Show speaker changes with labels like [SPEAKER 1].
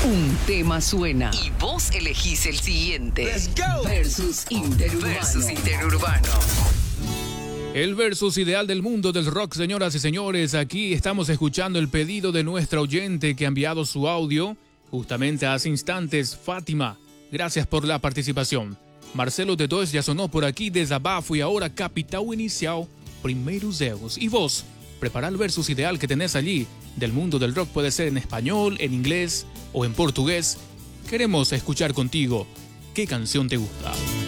[SPEAKER 1] Un tema suena y vos elegís el siguiente.
[SPEAKER 2] Let's go.
[SPEAKER 1] Versus Interurbano.
[SPEAKER 3] El versus ideal del mundo del rock, señoras y señores. Aquí estamos escuchando el pedido de nuestra oyente que ha enviado su audio justamente hace instantes. Fátima, gracias por la participación. Marcelo T2 ya sonó por aquí, Desabafo y ahora Capital Inicial, Primeiros Erros. Y vos, prepara el versus ideal que tenés allí del mundo del rock. Puede ser en español, en inglés o en portugués. Queremos escuchar contigo qué canción te gusta.